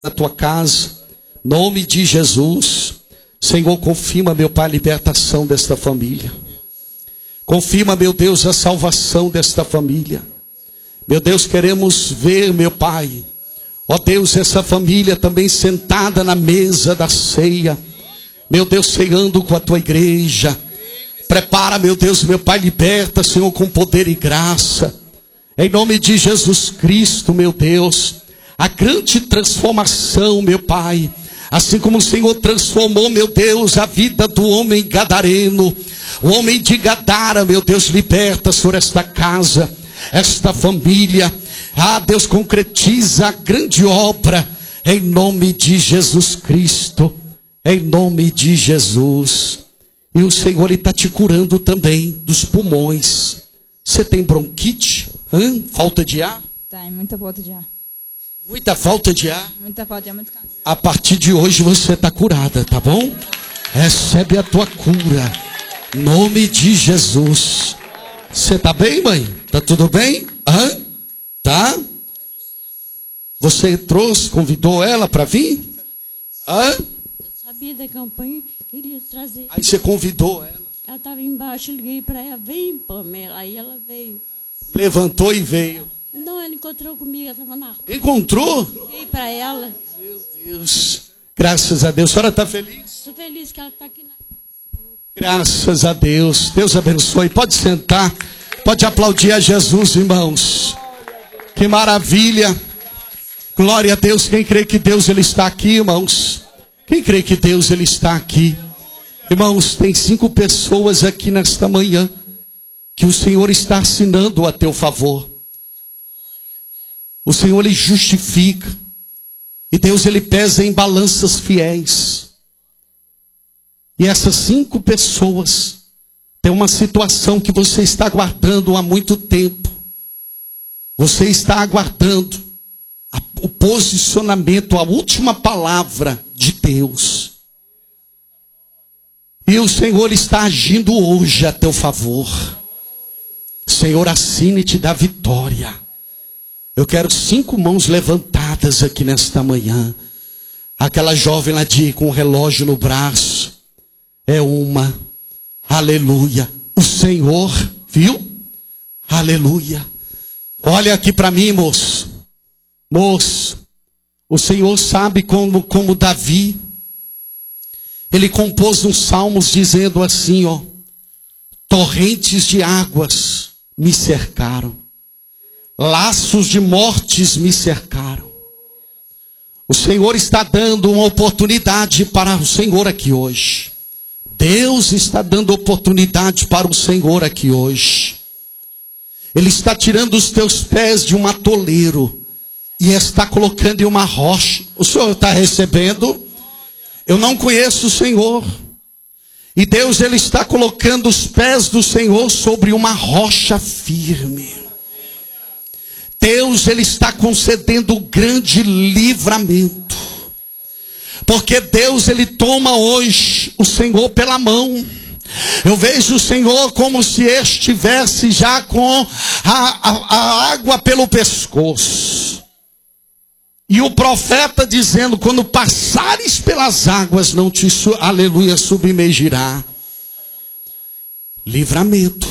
na tua casa, nome de Jesus. Senhor, confirma, meu Pai, a libertação desta família. Confirma, meu Deus, a salvação desta família. Meu Deus, queremos ver, meu Pai, ó Deus, essa família também sentada na mesa da ceia. Meu Deus, ceando com a tua igreja. Prepara, meu Deus, meu Pai, liberta, Senhor, com poder e graça. Em nome de Jesus Cristo, meu Deus, a grande transformação, meu Pai. Assim como o Senhor transformou, meu Deus, a vida do homem gadareno. O homem de Gadara, meu Deus, liberta sobre esta casa, esta família. Ah, Deus, concretiza a grande obra. Em nome de Jesus Cristo. Em nome de Jesus. E o Senhor, Ele está te curando também dos pulmões. Você tem bronquite? Falta de ar? Tem, muita falta de ar. Muita falta de ar? Muita falta de ar, muito cansado. A partir de hoje você está curada, tá bom? Recebe a tua cura. Em nome de Jesus. Você está bem, mãe? Tá tudo bem? Tá? Você trouxe, convidou ela para vir? Eu sabia da campanha, queria trazer. Aí você convidou ela. Ela estava embaixo, liguei para ela, vem, Pamela. Aí ela veio. Levantou e veio. Não, ela encontrou comigo, ela estava na rua. Encontrou? Liguei para ela. Meu Deus. Graças a Deus. A senhora está feliz? Estou feliz que ela está aqui na... Graças a Deus. Deus abençoe. Pode sentar. Pode aplaudir a Jesus, irmãos. Que maravilha. Glória a Deus. Quem crê que Deus Ele está aqui, irmãos? Quem crê que Deus Ele está aqui? Irmãos, tem 5 pessoas aqui nesta manhã que o Senhor está assinando a teu favor. O Senhor, Ele justifica. E Deus, Ele pesa em balanças fiéis. E essas 5 pessoas têm uma situação que você está aguardando há muito tempo. Você está aguardando o posicionamento, a última palavra de Deus. E o Senhor está agindo hoje a teu favor. Senhor, assine e te dá vitória. Eu quero 5 mãos levantadas aqui nesta manhã. Aquela jovem lá com o relógio no braço. É uma. Aleluia. O Senhor, viu? Aleluia. Olha aqui para mim, moço. Moço, o Senhor sabe como Davi, ele compôs uns salmos dizendo assim, ó. Torrentes de águas me cercaram. Laços de mortes me cercaram. O Senhor está dando uma oportunidade para o Senhor aqui hoje. Deus está dando oportunidade para o Senhor aqui hoje. Ele está tirando os teus pés de um atoleiro e está colocando em uma rocha. O Senhor está recebendo? Eu não conheço o Senhor. E Deus, Ele está colocando os pés do Senhor sobre uma rocha firme. Deus, Ele está concedendo grande livramento. Porque Deus, Ele toma hoje o Senhor pela mão. Eu vejo o Senhor como se estivesse já com a água pelo pescoço. E o profeta dizendo, quando passares pelas águas, não te, aleluia, submergirá. Livramento.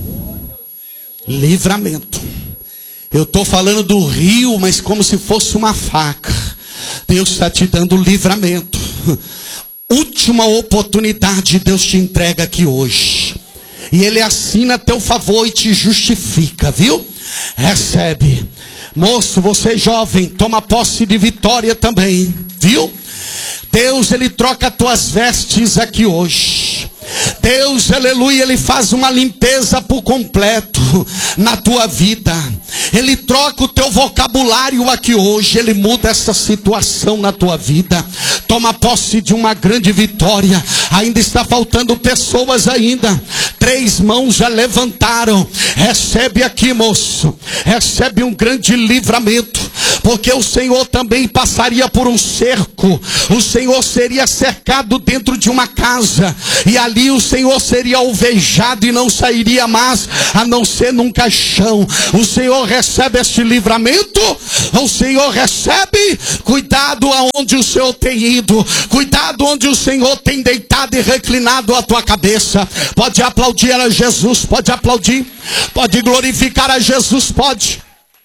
Livramento. Eu estou falando do rio, mas como se fosse uma faca. Deus está te dando livramento. Última oportunidade Deus te entrega aqui hoje. E Ele assina a teu favor e te justifica, viu? Recebe. Moço, você jovem, toma posse de vitória também, viu? Deus, Ele troca as tuas vestes aqui hoje. Deus, aleluia, Ele faz uma limpeza por completo na tua vida. Ele troca o teu vocabulário aqui hoje. Ele muda essa situação na tua vida. Toma posse de uma grande vitória. Ainda está faltando pessoas ainda. 3 mãos já levantaram. Recebe aqui, moço. Recebe um grande livramento. porque o Senhor também passaria por um cerco. O Senhor seria cercado dentro de uma casa, e ali o Senhor seria alvejado e não sairia mais, a não ser num caixão. O Senhor recebe este livramento. O Senhor recebe. Cuidado aonde o Senhor tem ido, cuidado onde o Senhor tem deitado e reclinado a tua cabeça. Pode aplaudir a Jesus, pode aplaudir, pode glorificar a Jesus, pode.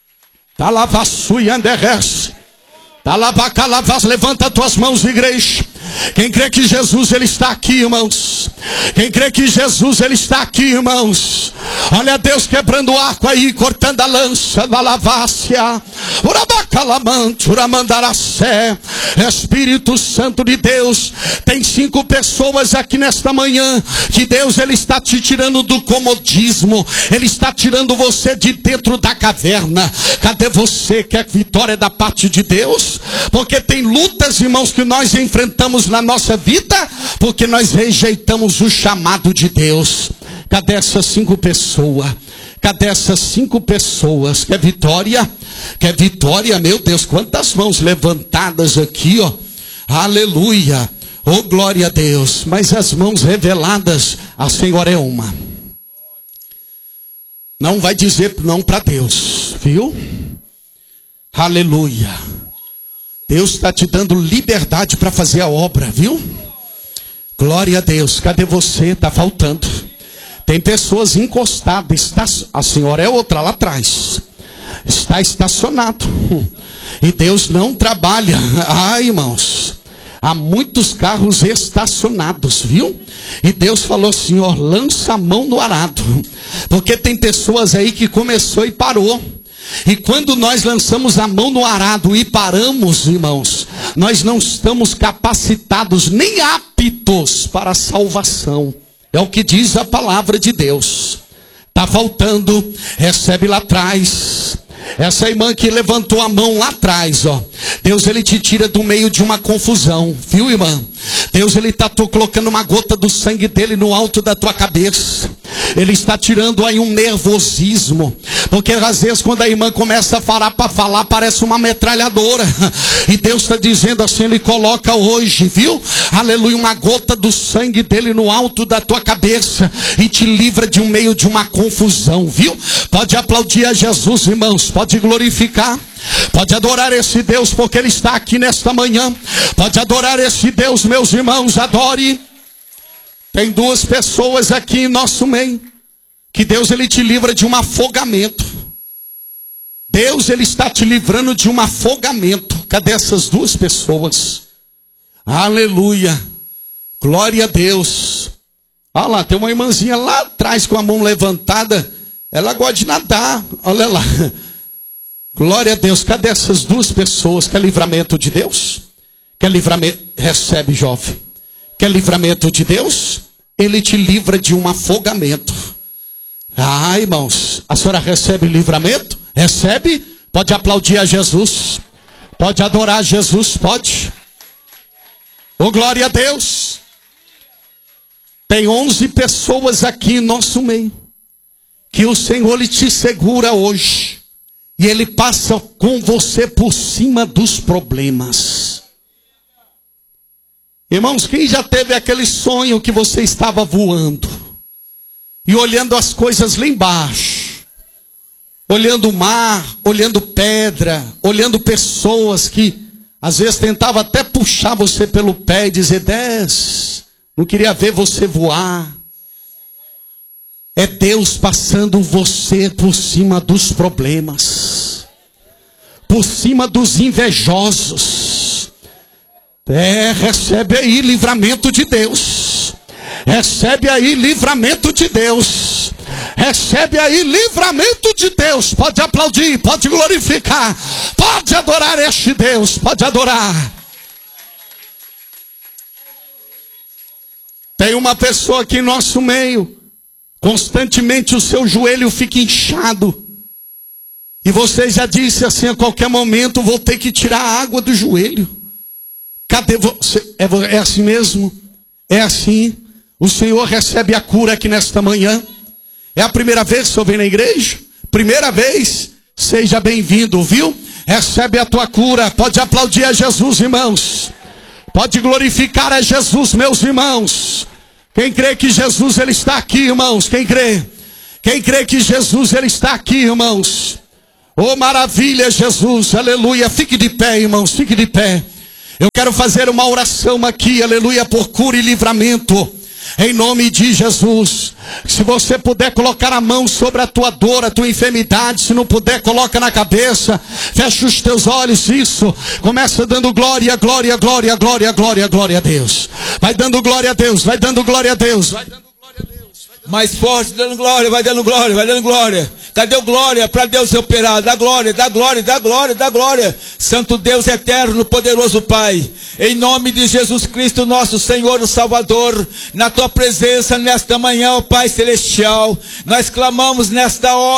Levanta tuas mãos, igreja. Quem crê que Jesus ele está aqui, irmãos? Quem crê que Jesus ele está aqui, irmãos? Olha Deus quebrando o arco aí, cortando a lança da lavácia. Espírito Santo de Deus, tem 5 pessoas aqui nesta manhã que Deus ele está te tirando do comodismo. Ele está tirando você de dentro da caverna. Cadê você? Quer vitória da parte de Deus? Porque tem lutas, irmãos, que nós enfrentamos na nossa vida porque nós rejeitamos o chamado de Deus. Cadê essas 5 pessoas? Cadê essas 5 pessoas? Quer vitória? Quer vitória? Meu Deus, quantas mãos levantadas aqui, ó. Aleluia. Oh, glória a Deus. Mas as mãos reveladas, a Senhora é uma. Não vai dizer não para Deus, viu? Aleluia. Deus está te dando liberdade para fazer a obra, viu? Glória a Deus. Cadê você? Está faltando. Tem pessoas encostadas. A senhora é outra lá atrás. Está estacionado. E Deus não trabalha. Ai, irmãos, há muitos carros estacionados, viu? E Deus falou assim, ó, lança a mão no arado. Porque tem pessoas aí que começou e parou. E quando nós lançamos a mão no arado e paramos, irmãos, nós não estamos capacitados nem aptos para a salvação. É o que diz a palavra de Deus. Está faltando, recebe lá atrás. Essa irmã que levantou a mão lá atrás, ó. Deus ele te tira do meio de uma confusão, viu, irmã? Deus ele está colocando uma gota do sangue dele no alto da tua cabeça. Ele está tirando aí um nervosismo. Porque às vezes quando a irmã começa a falar para falar, parece uma metralhadora. E Deus está dizendo assim, ele coloca hoje, viu? Aleluia, uma gota do sangue dele no alto da tua cabeça. E te livra de um meio de uma confusão, viu? Pode aplaudir a Jesus, irmãos. Pode glorificar. Pode adorar esse Deus, porque ele está aqui nesta manhã. Pode adorar esse Deus, meus irmãos, adore. Tem 2 pessoas aqui em nosso meio, que Deus ele te livra de um afogamento. Deus ele está te livrando de um afogamento. Cadê essas 2 pessoas? Aleluia. Glória a Deus. Olha lá, tem uma irmãzinha lá atrás com a mão levantada. Ela gosta de nadar. Olha lá. Glória a Deus. Cadê essas 2 pessoas? Quer livramento de Deus? Quer livramento? Recebe, jovem. Quer livramento de Deus? Ele te livra de um afogamento. Ah, irmãos, a senhora recebe livramento? Recebe? Pode aplaudir a Jesus. Pode adorar a Jesus, pode. Oh, glória a Deus. Tem 11 pessoas aqui em nosso meio, que o Senhor ele te segura hoje. E ele passa com você por cima dos problemas. Irmãos, quem já teve aquele sonho que você estava voando e olhando as coisas lá embaixo, olhando o mar, olhando pedra, olhando pessoas que às vezes tentavam até puxar você pelo pé e dizer, desce, não queria ver você voar. É Deus passando você por cima dos problemas, por cima dos invejosos. Recebe aí livramento de Deus. Recebe aí livramento de Deus. Recebe aí livramento de Deus. Pode aplaudir, pode glorificar, pode adorar este Deus, pode adorar. Tem uma pessoa aqui em nosso meio, constantemente o seu joelho fica inchado. E você já disse assim, a qualquer momento vou ter que tirar a água do joelho. Cadê você? É assim mesmo? É assim. O Senhor recebe a cura aqui nesta manhã. É a primeira vez que o senhor vem na igreja? Primeira vez? Seja bem-vindo, viu? Recebe a tua cura. Pode aplaudir a Jesus, irmãos. Pode glorificar a Jesus, meus irmãos. Quem crê que Jesus ele está aqui, irmãos? Quem crê? Quem crê que Jesus ele está aqui, irmãos? Oh, maravilha, Jesus, aleluia. Fique de pé, irmãos, fique de pé. Eu quero fazer uma oração aqui, aleluia, por cura e livramento, em nome de Jesus. Se você puder colocar a mão sobre a tua dor, a tua enfermidade. Se não puder, coloca na cabeça. Fecha os teus olhos, isso. Começa dando glória, glória, glória, glória, glória, glória a Deus. Vai dando glória a Deus, vai dando glória a Deus. Vai dando glória a Deus. Mais forte, dando glória, vai dando glória, vai dando glória. Cadê o glória para Deus operar? Dá glória, dá glória, dá glória, dá glória. Santo Deus eterno, poderoso Pai, em nome de Jesus Cristo, nosso Senhor, o Salvador, na tua presença nesta manhã, ó Pai celestial, nós clamamos nesta hora.